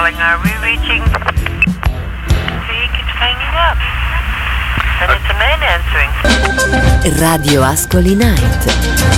calling. Are we reaching? He keeps hanging up. And it's a man answering. Radio Ascoli Night.